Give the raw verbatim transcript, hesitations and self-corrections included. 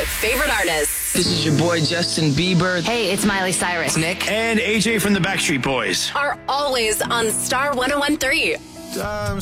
favorite artists. This is your boy Justin Bieber. Hey, it's Miley Cyrus. Nick. And A J from the Backstreet Boys. Are always on Star one oh one three. Time